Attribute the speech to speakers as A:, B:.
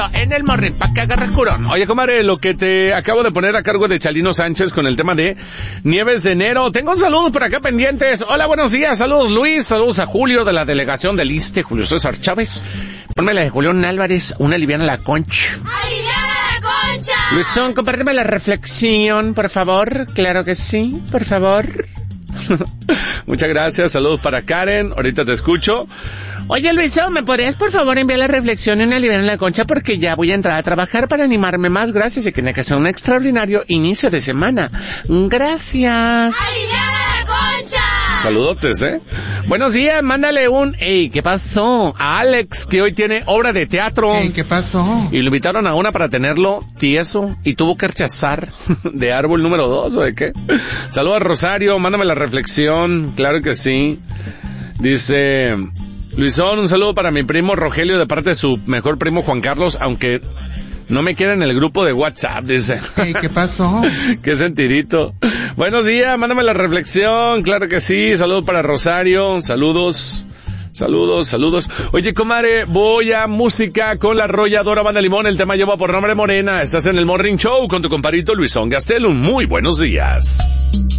A: En el morring, pa' que agarre curón. Oye, comadre, lo que te acabo de poner a cargo de Chalino Sánchez con el tema de nieves de enero. Tengo saludos por acá pendientes. Hola, buenos días. Saludos, Luis. Saludos a Julio de la delegación del ISSSTE, Julio César Chávez. Ponme la de Julián Álvarez, una liviana la concha.
B: ¡Aliviana la concha!
A: Luisón, compárteme la reflexión, por favor. Claro que sí, por favor. Muchas gracias. Saludos para Karen. Ahorita te escucho. Oye, Luisón, ¿me podrías por favor enviar la reflexión y una liviana en la concha? Porque ya voy a entrar a trabajar para animarme más. Gracias, y tiene que ser un extraordinario inicio de semana. Gracias.
B: ¡Aliviana la concha!
A: Saludotes, Buenos días, mándale un... Ey, ¿qué pasó? A Alex, que hoy tiene obra de teatro.
C: Ey, ¿qué pasó?
A: Y lo invitaron a una para tenerlo tieso y tuvo que rechazar de árbol número 2, ¿o de qué? Saludos a Rosario, mándame la reflexión. Claro que sí. Dice... Luisón, un saludo para mi primo Rogelio de parte de su mejor primo Juan Carlos, aunque no me quiera en el grupo de WhatsApp, dice.
C: Hey, ¿qué pasó?
A: Qué sentidito. Buenos días, mándame la reflexión, claro que sí. Saludos para Rosario, saludos. Oye, comadre, voy a música con la arrolladora Banda Limón. El tema lleva por nombre Morena. Estás en el Morning Show con tu compadrito Luisón Gastelum. Muy buenos días.